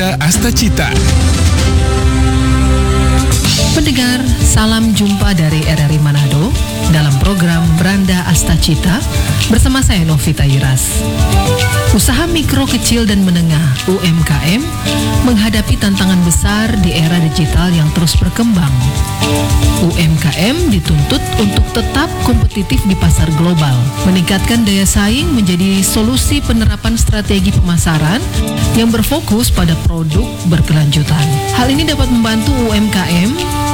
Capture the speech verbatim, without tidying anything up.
Beranda Astacita. Pendengar, salam jumpa dari R R I Manado dalam program Beranda Astacita bersama saya Novita Iras. Usaha mikro, kecil, dan menengah U M K M menghadapi tantangan besar di era digital yang terus berkembang. U M K M dituntut untuk tetap kompetitif di pasar global. Meningkatkan daya saing menjadi solusi penerapan strategi pemasaran yang berfokus pada produk berkelanjutan. Hal ini dapat membantu U M K M